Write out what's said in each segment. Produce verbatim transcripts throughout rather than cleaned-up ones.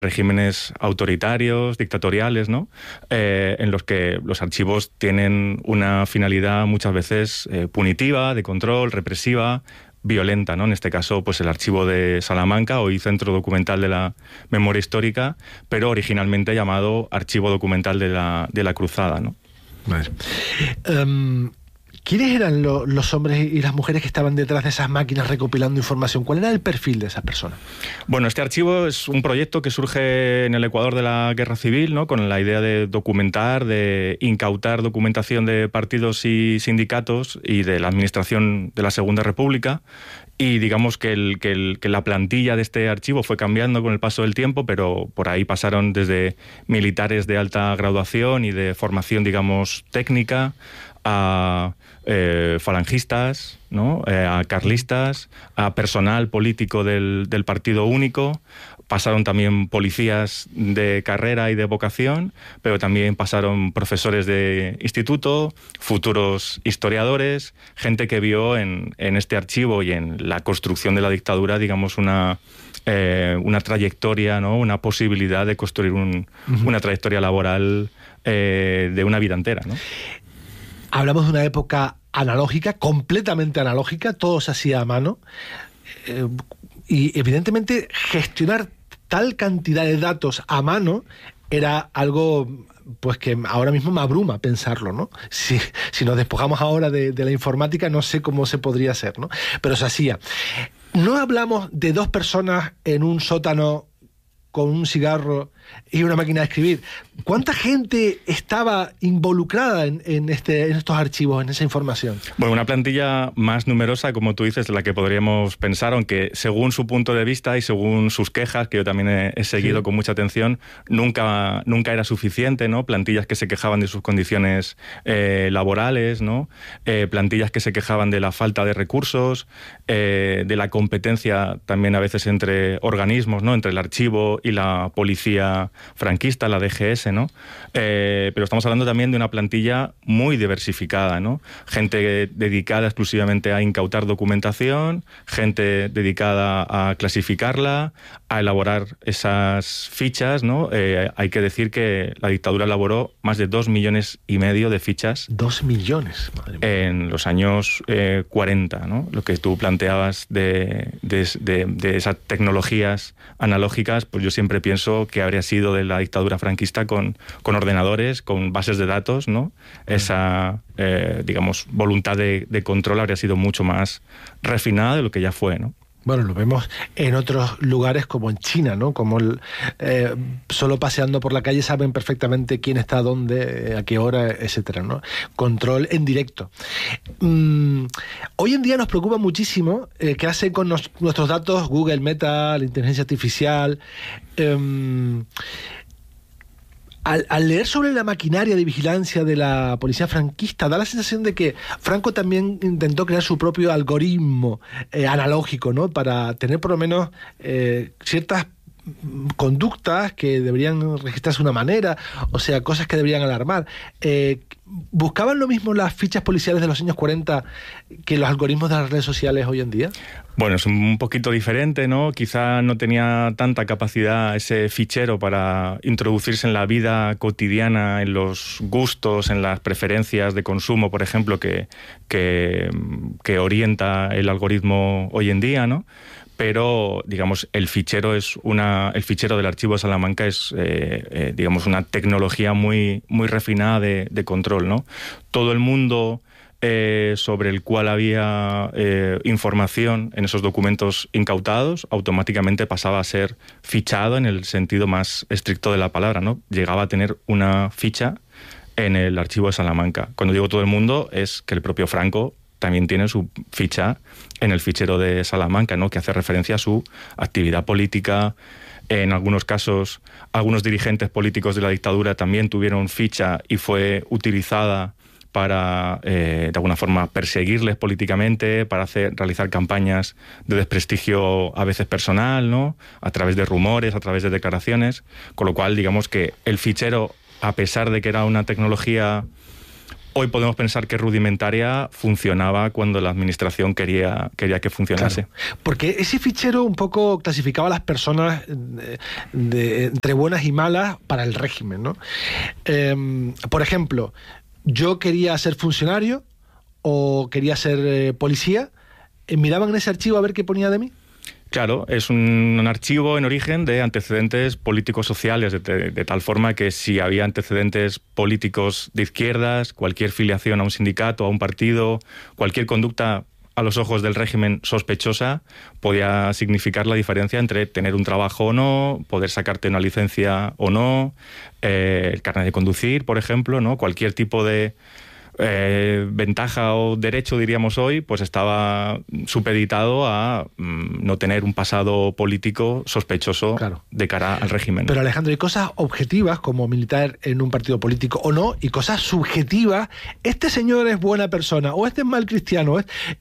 regímenes autoritarios, dictatoriales, ¿no? Eh, en los que los archivos tienen una finalidad muchas veces eh, punitiva, de control, represiva, violenta, ¿no? En este caso, pues el archivo de Salamanca, hoy Centro Documental de la Memoria Histórica, pero originalmente llamado Archivo Documental de la, de la Cruzada, ¿no? Vale. Um... ¿Quiénes eran lo, los hombres y las mujeres que estaban detrás de esas máquinas recopilando información? ¿Cuál era el perfil de esas personas? Bueno, este archivo es un proyecto que surge en el Ecuador de la Guerra Civil, ¿no? Con la idea de documentar, de incautar documentación de partidos y sindicatos y de la administración de la Segunda República. Y digamos que, el, que, el, que la plantilla de este archivo fue cambiando con el paso del tiempo, pero por ahí pasaron desde militares de alta graduación y de formación, digamos, técnica, a eh, falangistas, ¿no? eh, a carlistas, a personal político del, del Partido Único. Pasaron también policías de carrera y de vocación, pero también pasaron profesores de instituto, futuros historiadores, gente que vio en, en este archivo y en la construcción de la dictadura, digamos, una, eh, una trayectoria, ¿no? Una posibilidad de construir un, uh-huh. una trayectoria laboral eh, de una vida entera, ¿no? Hablamos de una época analógica, completamente analógica, todo se hacía a mano, eh, y evidentemente gestionar tal cantidad de datos a mano era algo pues que ahora mismo me abruma pensarlo, ¿no? Si, si nos despojamos ahora de, de la informática, no sé cómo se podría hacer, ¿no? Pero se hacía. No hablamos de dos personas en un sótano con un cigarro y una máquina de escribir. ¿Cuánta gente estaba involucrada en, en, este, en estos archivos, en esa información? Bueno, una plantilla más numerosa, como tú dices, de la que podríamos pensar, aunque según su punto de vista y según sus quejas, que yo también he, he seguido sí. con mucha atención, nunca, nunca era suficiente, ¿no? Plantillas que se quejaban de sus condiciones eh, laborales, ¿no? Eh, plantillas que se quejaban de la falta de recursos, eh, de la competencia también a veces entre organismos, ¿no? Entre el archivo y la policía franquista, la D G S, ¿no? Eh, pero estamos hablando también de una plantilla muy diversificada, ¿no? Gente dedicada exclusivamente a incautar documentación, gente dedicada a clasificarla, a elaborar esas fichas, ¿no? Eh, hay que decir que la dictadura elaboró más de dos millones y medio de fichas. Dos millones, madre mía. En los años eh, cuarenta, ¿no? Lo que tú planteabas de, de, de, de esas tecnologías analógicas, pues yo siempre pienso que habría sido de la dictadura franquista con, con ordenadores, con bases de datos, ¿no? Esa, eh, digamos, voluntad de, de control habría sido mucho más refinada de lo que ya fue, ¿no? Bueno, lo vemos en otros lugares como en China, ¿no? Como el, eh, solo paseando por la calle saben perfectamente quién está dónde, a qué hora, etcétera, ¿no? Control en directo. Mm, hoy en día nos preocupa muchísimo eh, qué hacen con nos, nuestros datos Google, Meta, la inteligencia artificial. Eh, Al, al leer sobre la maquinaria de vigilancia de la policía franquista, da la sensación de que Franco también intentó crear su propio algoritmo eh, analógico, ¿no? Para tener por lo menos eh, ciertas conductas que deberían registrarse de una manera, o sea, cosas que deberían alarmar. Eh, ¿Buscaban lo mismo las fichas policiales de los años cuarenta que los algoritmos de las redes sociales hoy en día? Bueno, es un poquito diferente, ¿no? Quizá no tenía tanta capacidad ese fichero para introducirse en la vida cotidiana, en los gustos, en las preferencias de consumo, por ejemplo, que, que, que orienta el algoritmo hoy en día, ¿no? Pero, digamos, el fichero es una, el fichero del archivo de Salamanca es, eh, eh, digamos, una tecnología muy, muy refinada de, de control, ¿no? Todo el mundo eh, sobre el cual había eh, información en esos documentos incautados, automáticamente pasaba a ser fichado en el sentido más estricto de la palabra, ¿no? Llegaba a tener una ficha en el archivo de Salamanca. Cuando digo todo el mundo, es que el propio Franco también tiene su ficha en el fichero de Salamanca, ¿no? Que hace referencia a su actividad política. En algunos casos, algunos dirigentes políticos de la dictadura también tuvieron ficha y fue utilizada para, eh, de alguna forma, perseguirles políticamente, para hacer, realizar campañas de desprestigio a veces personal, ¿no? A través de rumores, a través de declaraciones. Con lo cual, digamos que el fichero, a pesar de que era una tecnología hoy podemos pensar que rudimentaria, funcionaba cuando la administración quería, quería que funcionase. Claro, porque ese fichero un poco clasificaba a las personas de, de, entre buenas y malas para el régimen, ¿no? Eh, por ejemplo, yo quería ser funcionario o quería ser eh, policía, ¿miraban en ese archivo a ver qué ponía de mí? Claro, es un, un archivo en origen de antecedentes políticos sociales, de, de, de tal forma que si había antecedentes políticos de izquierdas, cualquier filiación a un sindicato, a un partido, cualquier conducta a los ojos del régimen sospechosa, podía significar la diferencia entre tener un trabajo o no, poder sacarte una licencia o no, eh, el carnet de conducir, por ejemplo, ¿no? Cualquier tipo de Eh, ventaja o derecho, diríamos hoy, pues estaba supeditado a mm, no tener un pasado político sospechoso, claro, de cara al régimen. Pero Alejandro, hay cosas objetivas como militar en un partido político o no, y cosas subjetivas. Este señor es buena persona o este es mal cristiano.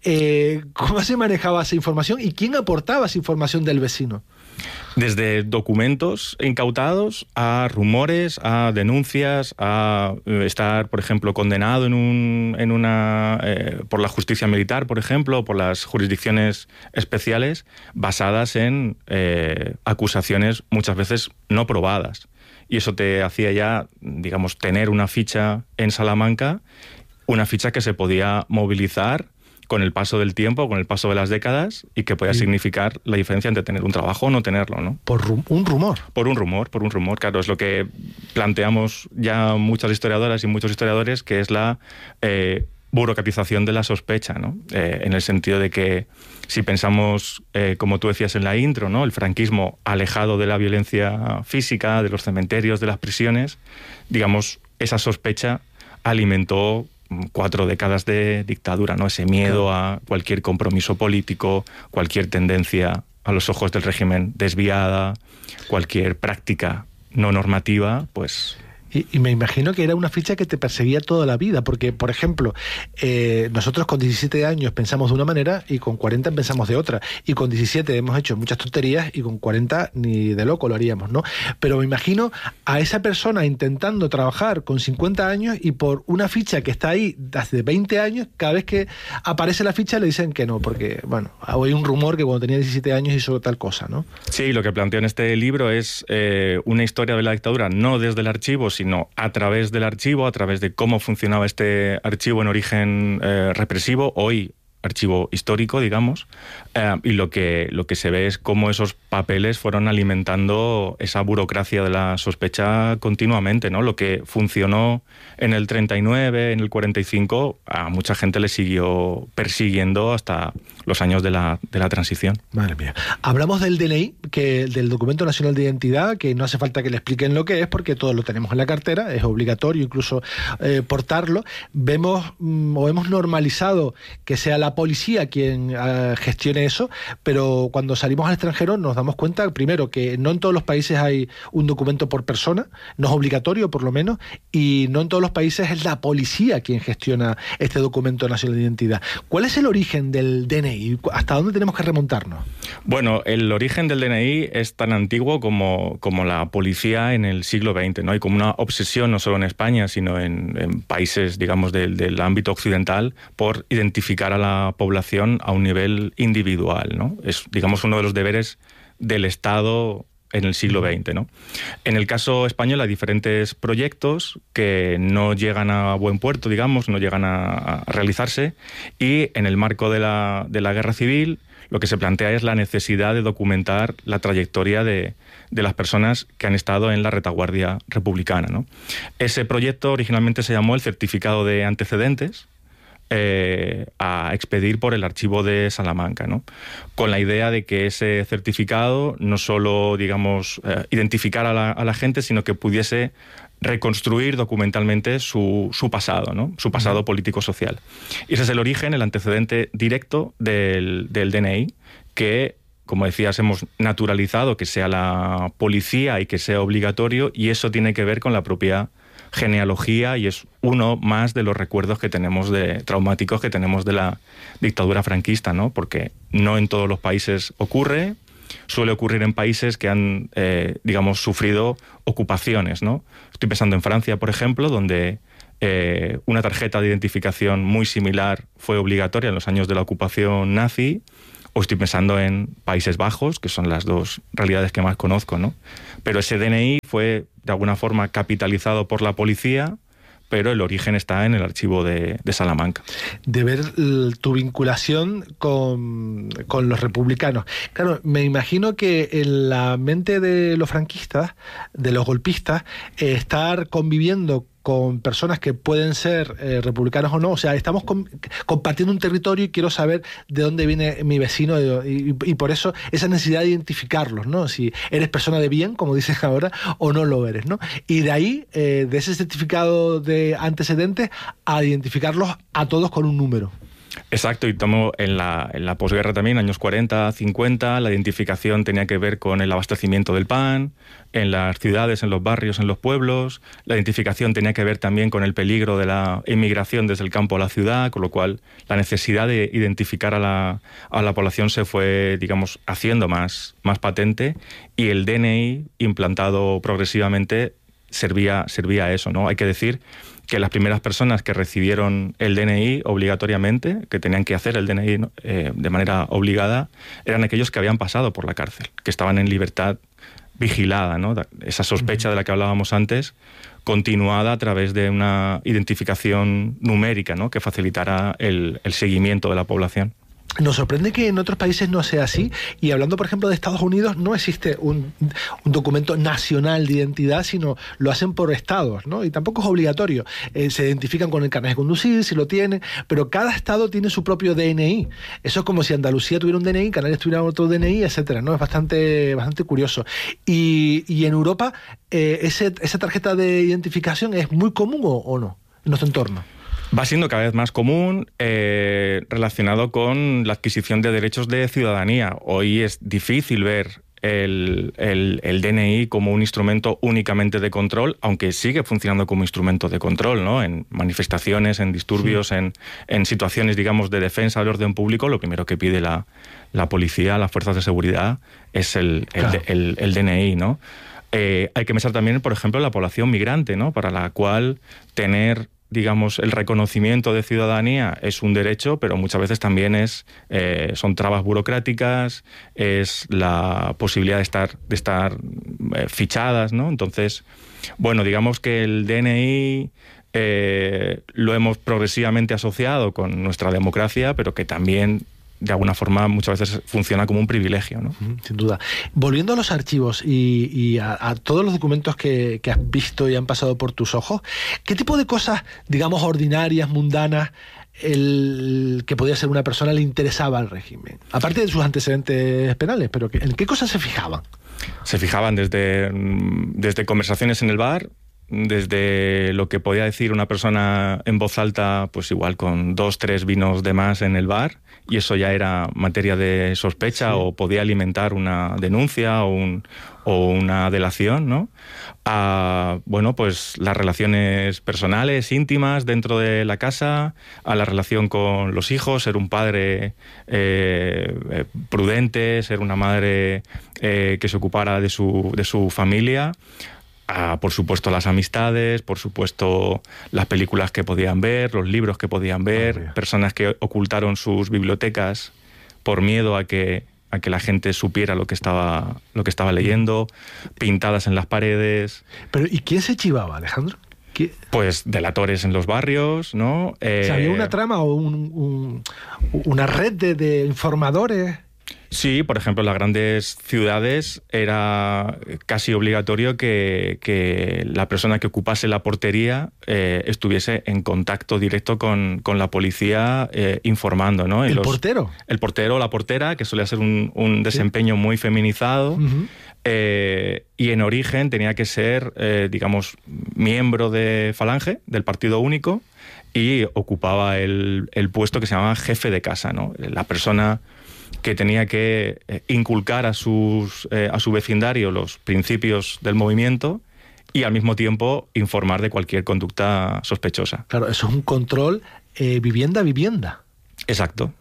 Eh, ¿Cómo se manejaba esa información y quién aportaba esa información del vecino? Desde documentos incautados a rumores, a denuncias, a estar, por ejemplo, condenado en un, en una, eh, por la justicia militar, por ejemplo, o por las jurisdicciones especiales, basadas en eh, acusaciones muchas veces no probadas. Y eso te hacía ya, digamos, tener una ficha en Salamanca, una ficha que se podía movilizar con el paso del tiempo, con el paso de las décadas, y que podía sí. significar la diferencia entre tener un trabajo o no tenerlo, ¿no? Por rum- un rumor. Por un rumor, por un rumor, claro. Es lo que planteamos ya muchas historiadoras y muchos historiadores, que es la eh, burocratización de la sospecha, ¿no? Eh, en el sentido de que si pensamos, eh, como tú decías en la intro, ¿no? El franquismo alejado de la violencia física, de los cementerios, de las prisiones, digamos, esa sospecha alimentó cuatro décadas de dictadura, ¿no? Ese miedo a cualquier compromiso político, cualquier tendencia a los ojos del régimen desviada, cualquier práctica no normativa, pues... Y, y me imagino que era una ficha que te perseguía toda la vida, porque, por ejemplo, eh, nosotros con diecisiete años pensamos de una manera y con cuarenta pensamos de otra. Y con diecisiete hemos hecho muchas tonterías y con cuarenta ni de loco lo haríamos, ¿no? Pero me imagino a esa persona intentando trabajar con cincuenta años y por una ficha que está ahí hace veinte años, cada vez que aparece la ficha le dicen que no, porque, bueno, hay un rumor que cuando tenía diecisiete años hizo tal cosa, ¿no? Sí, lo que planteo en este libro es eh, una historia de la dictadura, no desde el archivo, sino a través del archivo, a través de cómo funcionaba este archivo en origen eh, represivo, hoy archivo histórico, digamos, eh, y lo que, lo que se ve es cómo esos papeles fueron alimentando esa burocracia de la sospecha continuamente, ¿no? Lo que funcionó en el treinta y nueve, en el cuarenta y cinco, a mucha gente le siguió persiguiendo hasta los años de la, de la transición. Madre mía. Hablamos del D N I, que del Documento Nacional de Identidad, que no hace falta que le expliquen lo que es, porque todos lo tenemos en la cartera, es obligatorio incluso eh, portarlo. Vemos mm, o hemos normalizado que sea la policía quien uh, gestione eso, pero cuando salimos al extranjero nos damos cuenta, primero, que no en todos los países hay un documento por persona, no es obligatorio por lo menos, y no en todos los países es la policía quien gestiona este Documento Nacional de Identidad. ¿Cuál es el origen del D N I? ¿Hasta dónde tenemos que remontarnos? Bueno, el origen del D N I es tan antiguo como, como la policía en el siglo veinte, ¿no? Hay como una obsesión, no solo en España, sino en, en países, digamos, del, del ámbito occidental, por identificar a la población a un nivel individual, ¿no? Es, digamos, uno de los deberes del Estado en el siglo veinte, ¿no? En el caso español hay diferentes proyectos que no llegan a buen puerto, digamos, no llegan a, a realizarse, y en el marco de la, de la Guerra Civil lo que se plantea es la necesidad de documentar la trayectoria de, de las personas que han estado en la retaguardia republicana, ¿no? Ese proyecto originalmente se llamó el Certificado de Antecedentes, Eh, a expedir por el archivo de Salamanca, ¿no? Con la idea de que ese certificado no solo, digamos, eh, identificara a la, a la gente, sino que pudiese reconstruir documentalmente su, su pasado, ¿no? Su pasado político-social. Y ese es el origen, el antecedente directo del, del D N I, que, como decías, hemos naturalizado que sea la policía y que sea obligatorio, y eso tiene que ver con la propia genealogía, y es uno más de los recuerdos que tenemos de traumáticos que tenemos de la dictadura franquista, ¿no? Porque no en todos los países ocurre, suele ocurrir en países que han, eh, digamos, sufrido ocupaciones, ¿no? Estoy pensando en Francia, por ejemplo, donde Eh, una tarjeta de identificación muy similar fue obligatoria en los años de la ocupación nazi, o estoy pensando en Países Bajos, que son las dos realidades que más conozco, ¿no? Pero ese D N I fue, de alguna forma, capitalizado por la policía, pero el origen está en el archivo de, de Salamanca. De ver tu vinculación con, con los republicanos. Claro, me imagino que en la mente de los franquistas, de los golpistas, eh, estar conviviendo con personas que pueden ser eh, republicanos o no, o sea, estamos com compartiendo un territorio y quiero saber de dónde viene mi vecino y, y, y por eso esa necesidad de identificarlos, ¿no? Si eres persona de bien, como dicen ahora, o no lo eres, ¿no? Y de ahí, eh, de ese certificado de antecedentes, a identificarlos a todos con un número. Exacto, y tomo en la, en la posguerra también, años cuarenta, cincuenta, la identificación tenía que ver con el abastecimiento del pan, en las ciudades, en los barrios, en los pueblos. La identificación tenía que ver también con el peligro de la inmigración desde el campo a la ciudad, con lo cual la necesidad de identificar a la, a la población se fue, digamos, haciendo más, más patente, y el D N I implantado progresivamente servía, servía a eso, ¿no? Hay que decir que las primeras personas que recibieron el D N I obligatoriamente, que tenían que hacer el D N I eh, de manera obligada, eran aquellos que habían pasado por la cárcel, que estaban en libertad vigilada, ¿no? Esa sospecha de la que hablábamos antes, continuada a través de una identificación numérica, ¿no? Que facilitara el, el seguimiento de la población. Nos sorprende que en otros países no sea así, y hablando por ejemplo de Estados Unidos, no existe un, un documento nacional de identidad, sino lo hacen por estados, ¿no? Y tampoco es obligatorio. Eh, se identifican con el carnet de conducir, si lo tienen, pero cada estado tiene su propio D N I. Eso es como si Andalucía tuviera un D N I, Canarias tuviera otro D N I, etcétera, ¿no? Es bastante, bastante curioso. Y, y en Europa, eh, ese, esa tarjeta de identificación es muy común o, o no, en nuestro entorno. Va siendo cada vez más común, eh, relacionado con la adquisición de derechos de ciudadanía. Hoy es difícil ver el, el, el D N I como un instrumento únicamente de control, aunque sigue funcionando como instrumento de control, ¿no? En manifestaciones, en disturbios, sí. en, en situaciones, digamos, de defensa del orden público, lo primero que pide la, la policía, las fuerzas de seguridad, es el, el, claro. el, el, el D N I, ¿no? Eh, hay que pensar también, por ejemplo, en la población migrante, ¿no? Para la cual tener, digamos, el reconocimiento de ciudadanía es un derecho, pero muchas veces también es eh, son trabas burocráticas, es la posibilidad de estar, de estar eh, fichadas, ¿no? Entonces, bueno, digamos que el D N I eh, lo hemos progresivamente asociado con nuestra democracia, pero que también de alguna forma muchas veces funciona como un privilegio, ¿no? Sin duda. Volviendo a los archivos y, y a, a todos los documentos que, que has visto y han pasado por tus ojos, ¿qué tipo de cosas, digamos, ordinarias, mundanas, el que podía ser una persona le interesaba al régimen? Aparte de sus antecedentes penales, pero ¿en qué cosas se fijaban? Se fijaban desde, desde conversaciones en el bar, desde lo que podía decir una persona en voz alta, pues igual con dos, tres vinos de más en el bar, y eso ya era materia de sospecha, sí. O podía alimentar una denuncia o, un, o una delación, ¿no? A, bueno, pues las relaciones personales, íntimas dentro de la casa, a la relación con los hijos, ser un padre eh, prudente, ser una madre eh, que se ocupara de su, de su familia. A, por supuesto, las amistades, por supuesto, las películas que podían ver, los libros que podían ver, oh, personas que ocultaron sus bibliotecas por miedo a que, a que la gente supiera lo que estaba, lo que estaba leyendo, pintadas en las paredes. Pero ¿y quién se chivaba, Alejandro? ¿Qué? Pues delatores en los barrios, ¿no? Eh, O sea, ¿había una trama o un, un, una red de, de informadores? Sí, por ejemplo, en las grandes ciudades era casi obligatorio que, que la persona que ocupase la portería eh, estuviese en contacto directo con, con la policía eh, informando, ¿no? ¿El los, portero? El portero o la portera, que solía ser un, un desempeño ¿sí? muy feminizado. Uh-huh. eh, y en origen tenía que ser, eh, digamos, miembro de Falange, del Partido Único, y ocupaba el, el puesto que se llamaba jefe de casa, ¿no? La persona que tenía que inculcar a, sus, eh, a su vecindario los principios del movimiento y al mismo tiempo informar de cualquier conducta sospechosa. Claro, eso es un control eh, vivienda a vivienda. Exacto,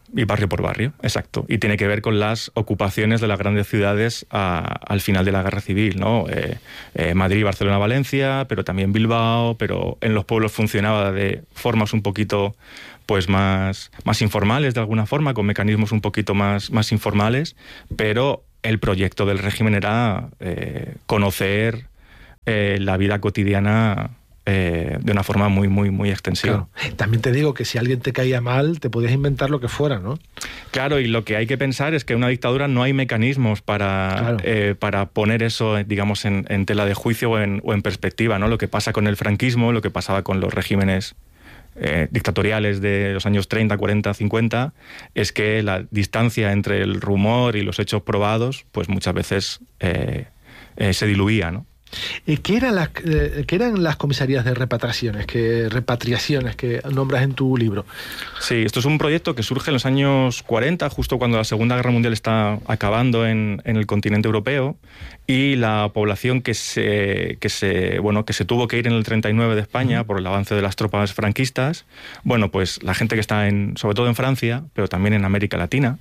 Y barrio por barrio, exacto. Y tiene que ver con las ocupaciones de las grandes ciudades a, al final de la Guerra Civil, ¿no? Eh, eh, Madrid, Barcelona, Valencia, pero también Bilbao, pero en los pueblos funcionaba de formas un poquito pues más, más informales de alguna forma, con mecanismos un poquito más, más informales, pero el proyecto del régimen era eh, conocer eh, la vida cotidiana Eh, de una forma muy, muy, muy extensiva. Claro. También te digo que si alguien te caía mal, te podías inventar lo que fuera, ¿no? Claro, y lo que hay que pensar es que en una dictadura no hay mecanismos para, claro. eh, para poner eso, digamos, en, en tela de juicio o en, o en perspectiva, ¿no? Lo que pasa con el franquismo, lo que pasaba con los regímenes eh, dictatoriales de los años treinta, cuarenta, cincuenta, es que la distancia entre el rumor y los hechos probados, pues muchas veces eh, eh, se diluía, ¿no? ¿Qué eran las, eh, ¿Qué eran las comisarías de repatriaciones que, repatriaciones que nombras en tu libro? Sí, esto es un proyecto que surge en los años cuarenta, justo cuando la Segunda Guerra Mundial está acabando en, en el continente europeo, y la población que se, que, se, bueno, que se tuvo que ir en el treinta y nueve de España, uh-huh, por el avance de las tropas franquistas, bueno, pues la gente que está en, sobre todo en Francia, pero también en América Latina,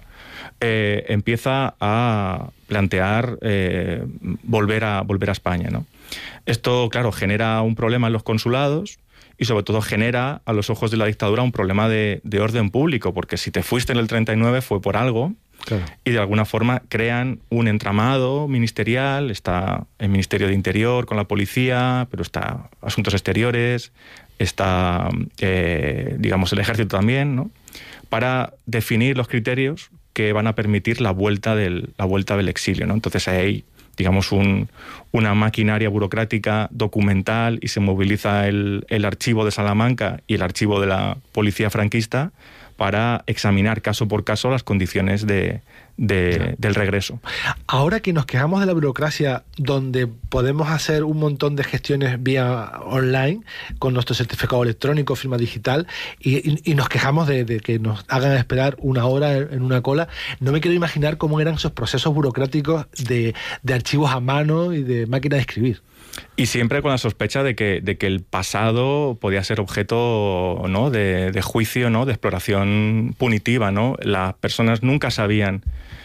Eh, empieza a plantear eh, volver a volver a España, ¿no? Esto, claro, genera un problema en los consulados y sobre todo genera a los ojos de la dictadura un problema de, de orden público, porque si te fuiste en el treinta y nueve fue por algo. Claro. Y de alguna forma crean un entramado ministerial, está el Ministerio de Interior con la policía, pero está Asuntos Exteriores, está, eh, digamos, el Ejército también, ¿no? Para definir los criterios que van a permitir la vuelta del, la vuelta del exilio, ¿no? Entonces hay, digamos, un, una maquinaria burocrática documental y se moviliza el, el archivo de Salamanca y el archivo de la policía franquista para examinar caso por caso las condiciones de, de, del regreso. Ahora que nos quejamos de la burocracia, donde podemos hacer un montón de gestiones vía online, con nuestro certificado electrónico, firma digital, y, y, y nos quejamos de, de que nos hagan esperar una hora en una cola, no me quiero imaginar cómo eran esos procesos burocráticos de, de archivos a mano y de máquina de escribir. Y siempre con la sospecha de que, de que el pasado podía ser objeto, ¿no?, de, de juicio, ¿no?, de exploración punitiva, ¿no? Las personas nunca sabían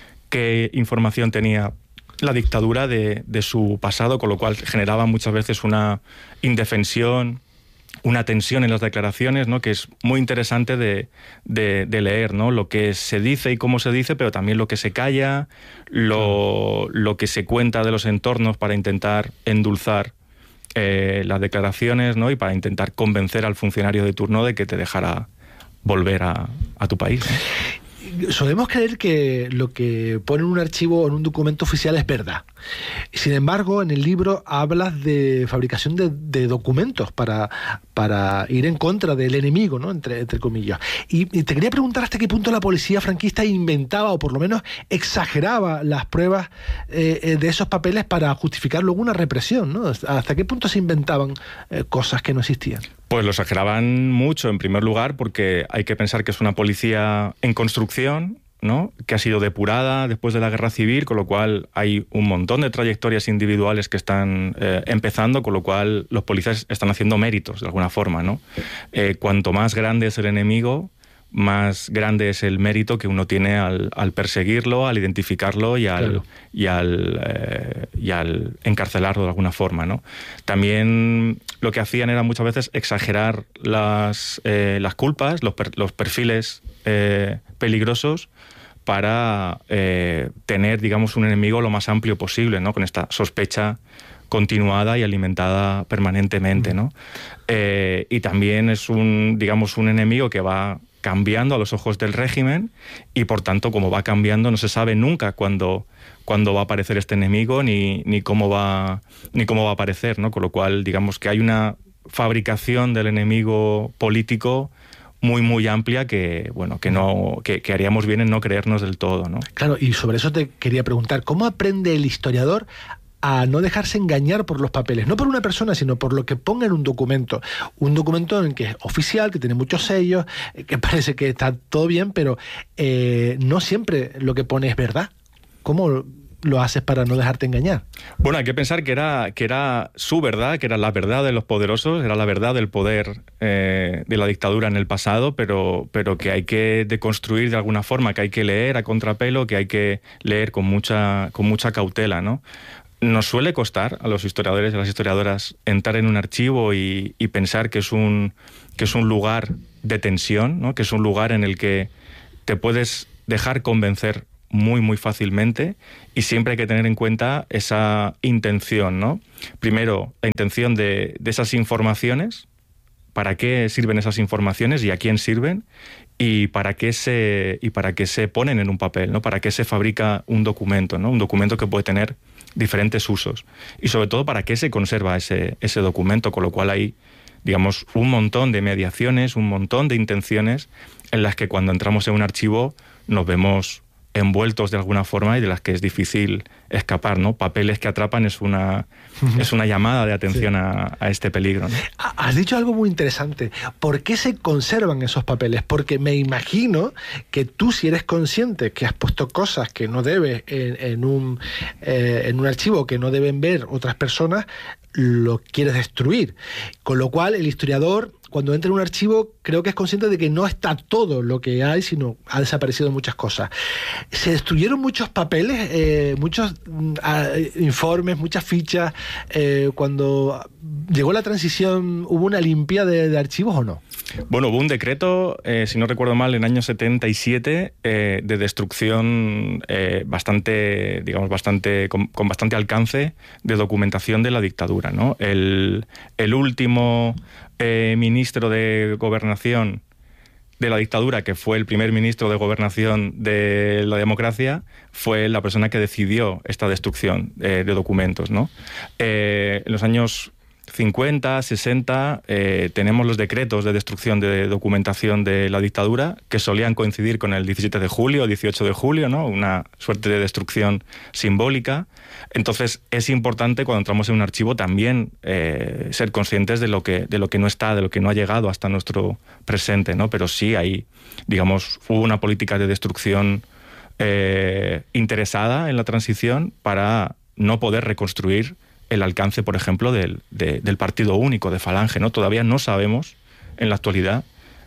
qué información tenía la dictadura de, de su pasado, con lo cual generaba muchas veces una indefensión, una tensión en las declaraciones, ¿no?, que es muy interesante de, de, de leer, ¿no? Lo que se dice y cómo se dice, pero también lo que se calla, lo, lo que se cuenta de los entornos para intentar endulzar eh, las declaraciones, ¿no?, y para intentar convencer al funcionario de turno de que te dejara volver a, a tu país, ¿no? Solemos creer que lo que pone en un archivo o en un documento oficial es verdad. Sin embargo, en el libro hablas de fabricación de, de documentos para, para ir en contra del enemigo, ¿no?, entre, entre comillas. Y, y te quería preguntar hasta qué punto la policía franquista inventaba o por lo menos exageraba las pruebas eh, de esos papeles para justificar luego una represión, ¿no? ¿Hasta qué punto se inventaban eh, cosas que no existían? Pues lo exageraban mucho, en primer lugar, porque hay que pensar que es una policía en construcción, ¿no?, que ha sido depurada después de la Guerra Civil, con lo cual hay un montón de trayectorias individuales que están eh, empezando, con lo cual los policías están haciendo méritos, de alguna forma, ¿no? Eh, cuanto más grande es el enemigo, más grande es el mérito que uno tiene al, al perseguirlo, al identificarlo y al, claro. y, al, eh, y al encarcelarlo de alguna forma, ¿no? También lo que hacían era muchas veces exagerar las, eh, las culpas, los, per, los perfiles eh, peligrosos para eh, tener, digamos, un enemigo lo más amplio posible, ¿no?, con esta sospecha continuada y alimentada permanentemente, ¿no? Eh, y también es un, digamos, un enemigo que va cambiando a los ojos del régimen y, por tanto, como va cambiando, no se sabe nunca cuándo, cuándo va a aparecer este enemigo ni, ni, cómo va, ni cómo va a aparecer, ¿no? Con lo cual, digamos que hay una fabricación del enemigo político muy, muy amplia que, bueno, que, no, que, que haríamos bien en no creernos del todo, ¿no? Claro, y sobre eso te quería preguntar, ¿cómo aprende el historiador a no dejarse engañar por los papeles? No por una persona, sino por lo que ponga en un documento. Un documento en el que es oficial, que tiene muchos sellos, que parece que está todo bien, pero eh, no siempre lo que pone es verdad. ¿Cómo, lo haces para no dejarte engañar. Bueno, hay que pensar que era, que era su verdad, que era la verdad de los poderosos, era la verdad del poder eh, de la dictadura en el pasado, pero, pero que hay que deconstruir de alguna forma, que hay que leer a contrapelo, que hay que leer con mucha, con mucha cautela, ¿no? Nos suele costar a los historiadores y a las historiadoras entrar en un archivo y, y pensar que es un, que es un lugar de tensión, ¿no? Que es un lugar en el que te puedes dejar convencer muy, muy fácilmente, y siempre hay que tener en cuenta esa intención, ¿no? Primero, la intención de, de esas informaciones, para qué sirven esas informaciones y a quién sirven, y para qué se, y para qué se ponen en un papel, ¿no? Para qué se fabrica un documento, ¿no? Un documento que puede tener diferentes usos. Y sobre todo, para qué se conserva ese, ese documento, con lo cual hay, digamos, un montón de mediaciones, un montón de intenciones en las que cuando entramos en un archivo nos vemos envueltos de alguna forma y de las que es difícil escapar, ¿no? Papeles que atrapan es una, es una llamada de atención sí. a, a este peligro, ¿no? Has dicho algo muy interesante. ¿Por qué se conservan esos papeles? Porque me imagino que tú, si eres consciente que has puesto cosas que no debes en, en, un, eh, en un archivo, que no deben ver otras personas, lo quieres destruir. Con lo cual, el historiador, cuando entra en un archivo, creo que es consciente de que no está todo lo que hay, sino ha desaparecido muchas cosas. Se destruyeron muchos papeles, eh, muchos uh, informes, muchas fichas. Eh, cuando llegó la transición, ¿hubo una limpia de, de archivos o no? Bueno, hubo un decreto, eh, si no recuerdo mal, en el año setenta y siete, eh, de destrucción eh, bastante, digamos, bastante, con, con bastante alcance de documentación de la dictadura, ¿no? El, el último eh, ministro de Gobernación de la dictadura, que fue el primer ministro de Gobernación de la democracia, fue la persona que decidió esta destrucción eh, de documentos, ¿no? Eh, en los años cincuenta, sesenta, eh, tenemos los decretos de destrucción de documentación de la dictadura, que solían coincidir con el diecisiete de julio, dieciocho de julio, ¿no? Una suerte de destrucción simbólica. Entonces, es importante cuando entramos en un archivo también eh, ser conscientes de lo que, de lo que no está, de lo que no ha llegado hasta nuestro presente, ¿no? Pero sí hay, digamos, hubo una política de destrucción eh, interesada en la transición para no poder reconstruir el alcance, por ejemplo, del, de, del partido único, de Falange, ¿no? Todavía no sabemos, en la actualidad,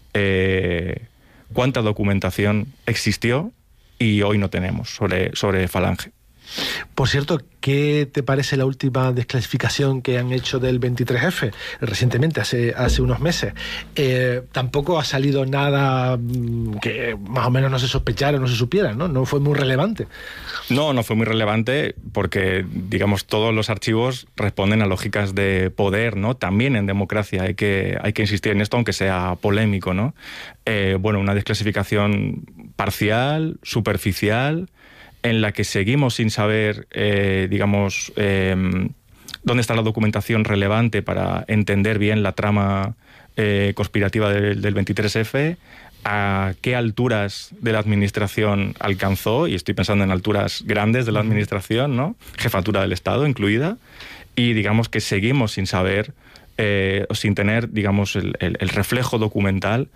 eh, cuánta documentación existió y hoy no tenemos sobre, sobre Falange. Por cierto, ¿qué te parece la última desclasificación que han hecho del veintitrés efe recientemente, hace, hace unos meses? Eh, tampoco ha salido nada que más o menos no se sospechara, no se supiera, ¿no? No fue muy relevante. No, no fue muy relevante porque, digamos, todos los archivos responden a lógicas de poder, ¿no? También en democracia hay que, hay que insistir en esto, aunque sea polémico, ¿no? Eh, bueno, una desclasificación parcial, superficial, en la que seguimos sin saber, eh, digamos, eh, dónde está la documentación relevante para entender bien la trama eh, conspirativa del, del veintitrés efe, a qué alturas de la administración alcanzó, y estoy pensando en alturas grandes de la administración, ¿no? Jefatura del Estado incluida, y digamos que seguimos sin saber, Eh, sin tener, digamos, el, el, el reflejo documental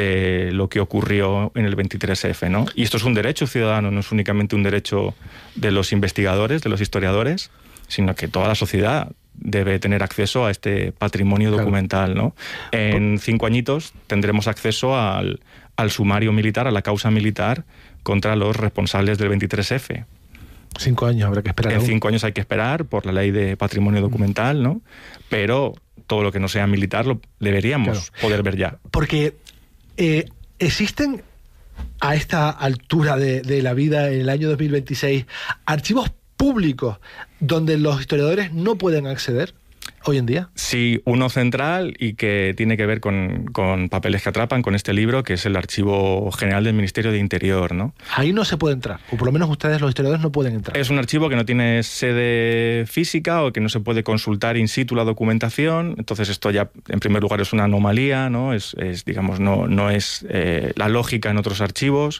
de lo que ocurrió en el veintitrés efe, ¿no? Y esto es un derecho ciudadano, no es únicamente un derecho de los investigadores, de los historiadores, sino que toda la sociedad debe tener acceso a este patrimonio documental, ¿no? En cinco añitos tendremos acceso al, al sumario militar, a la causa militar contra los responsables del veintitrés efe. Cinco años habrá que esperar. En aún. cinco años hay que esperar por la ley de patrimonio documental, ¿no? Pero todo lo que no sea militar lo deberíamos claro. poder ver ya. Porque eh, existen a esta altura de, de la vida, en el año dos mil veintiséis, archivos públicos donde los historiadores no pueden acceder hoy en día. Sí, uno central y que tiene que ver con, con papeles que atrapan, con este libro, que es el Archivo General del Ministerio de Interior, ¿no? Ahí no se puede entrar, o por lo menos ustedes, los historiadores, no pueden entrar. Es un archivo que no tiene sede física o que no se puede consultar in situ la documentación, entonces esto ya, en primer lugar, es una anomalía, ¿no? Es, es digamos, no, no es eh, la lógica en otros archivos.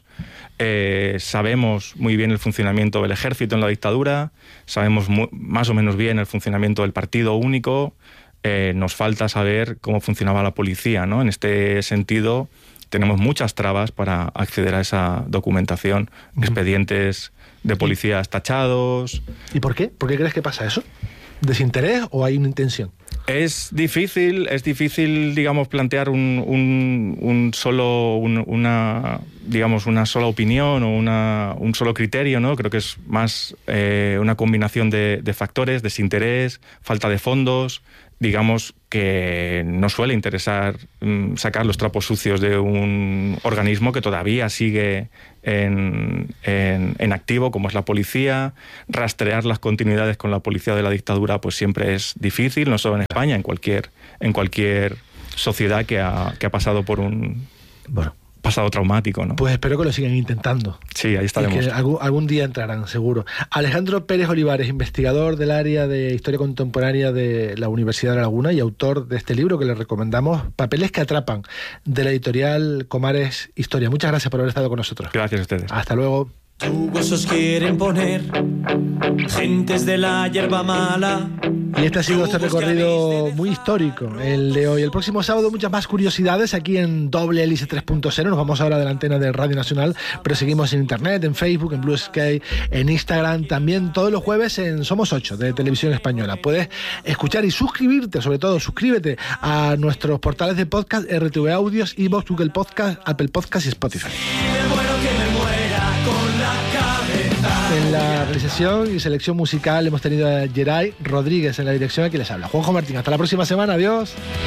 Eh, sabemos muy bien el funcionamiento del ejército en la dictadura, sabemos muy, más o menos bien el funcionamiento del partido único, eh, nos falta saber cómo funcionaba la policía, ¿no? En este sentido tenemos muchas trabas para acceder a esa documentación, uh-huh. expedientes de policías tachados. ¿Y por qué? ¿Por qué crees que pasa eso? ¿Desinterés o hay una intención? Es difícil, es difícil, digamos, plantear un, un, un solo, un, una, digamos, una sola opinión o una, un solo criterio, ¿no? Creo que es más eh, una combinación de, de factores, desinterés, falta de fondos, digamos que no suele interesar um, sacar los trapos sucios de un organismo que todavía sigue en, en, en activo, como es la policía. Rastrear las continuidades con la policía de la dictadura pues siempre es difícil, no solo en España, en cualquier, en cualquier sociedad que ha, que ha pasado por un... Bueno. pasado traumático, ¿no? Pues espero que lo sigan intentando. Sí, ahí estaremos. Y que algún, algún día entrarán, seguro. Alejandro Pérez Olivares, investigador del área de Historia Contemporánea de la Universidad de La Laguna y autor de este libro que le recomendamos, Papeles que atrapan, de la editorial Comares Historia. Muchas gracias por haber estado con nosotros. Gracias a ustedes. Hasta luego. Huesos quieren poner gentes de la hierba mala. Y este ha sido este recorrido muy histórico, el de hoy. El próximo sábado muchas más curiosidades aquí en Doble Hélice tres punto cero. Nos vamos ahora de la antena de Radio Nacional, pero seguimos en internet, en Facebook, en Blue Sky, en Instagram, también todos los jueves en Somos ocho de Televisión Española. Puedes escuchar y suscribirte, sobre todo suscríbete a nuestros portales de podcast, R T V Audios, iVoox, Google Podcast, Apple Podcast y Spotify. En la realización y selección musical hemos tenido a Geray Rodríguez en la dirección, aquí les habla Juanjo Martín. Hasta la próxima semana, adiós.